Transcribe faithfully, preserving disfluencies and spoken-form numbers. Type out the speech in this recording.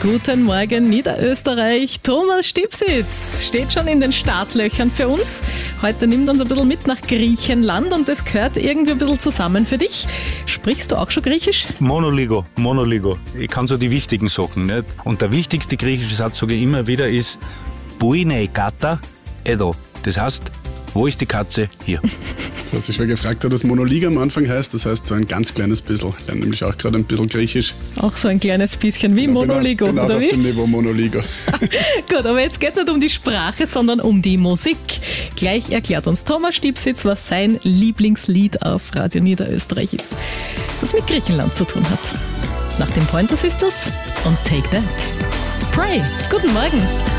Guten Morgen Niederösterreich. Thomas Stipsitz steht schon in den Startlöchern für uns. Heute nimmt uns ein bisschen mit nach Griechenland und das gehört irgendwie ein bisschen zusammen für dich. Sprichst du auch schon Griechisch? Monoligo, Monoligo. Ich kann so die wichtigen Sachen. Nicht? Und der wichtigste griechische Satz, sage ich immer wieder, ist Pouine kata edo. Das heißt, wo ist die Katze? Hier. Was ich schon gefragt habe, was Monoliga am Anfang heißt, das heißt so ein ganz kleines bisschen. Ich lerne nämlich auch gerade ein bisschen Griechisch. Auch so ein kleines bisschen wie Monoligo, genau, genau oder auf wie? dem Niveau Monoligo. Gut, aber jetzt geht es nicht um die Sprache, sondern um die Musik. Gleich erklärt uns Thomas Stipsitz, was sein Lieblingslied auf Radio Niederösterreich ist, das mit Griechenland zu tun hat. Nach den Pointer Sisters und Take That. Pray, guten Morgen.